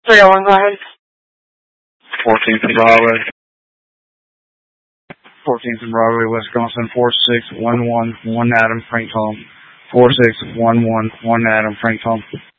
301, go ahead. 14th and Broadway. 14th and Broadway, Wisconsin, 46111 Adam, Frank Tom. 46111 Adam, Frank Tom.